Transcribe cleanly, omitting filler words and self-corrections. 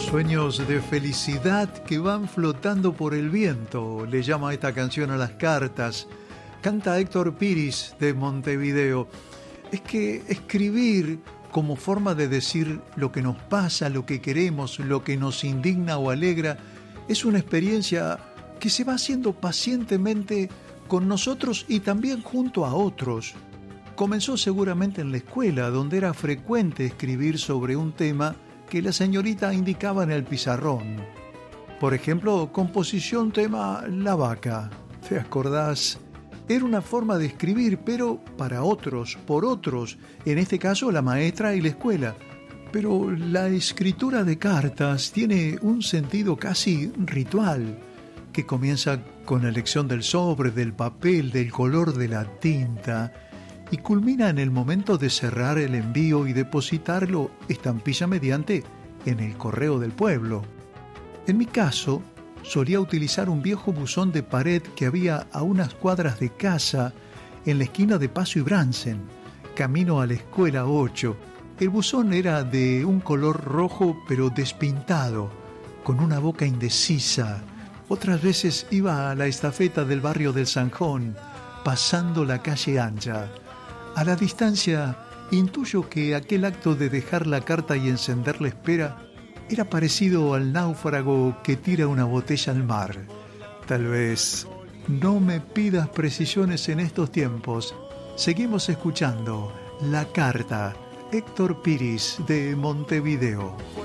Sueños de felicidad que van flotando por el viento, le llama esta canción a las cartas. Canta Héctor Piris de Montevideo. Es que escribir como forma de decir lo que nos pasa, lo que queremos, lo que nos indigna o alegra, es una experiencia que se va haciendo pacientemente con nosotros y también junto a otros. Comenzó seguramente en la escuela, donde era frecuente escribir sobre un tema que la señorita indicaba en el pizarrón. Por ejemplo, composición tema La Vaca. ¿Te acordás? Era una forma de escribir, pero para otros, por otros, en este caso la maestra y la escuela. Pero la escritura de cartas tiene un sentido casi ritual, que comienza con la elección del sobre, del papel, del color de la tinta, y culmina en el momento de cerrar el envío y depositarlo estampilla mediante en el correo del pueblo. En mi caso, solía utilizar un viejo buzón de pared que había a unas cuadras de casa en la esquina de Paso y Bransen, camino a la escuela 8. El buzón era de un color rojo pero despintado, con una boca indecisa. Otras veces iba a la estafeta del barrio del Zanjón, pasando la calle ancha. A la distancia, intuyo que aquel acto de dejar la carta y encender la espera era parecido al náufrago que tira una botella al mar. Tal vez no me pidas precisiones en estos tiempos. Seguimos escuchando La Carta, Héctor Piris de Montevideo.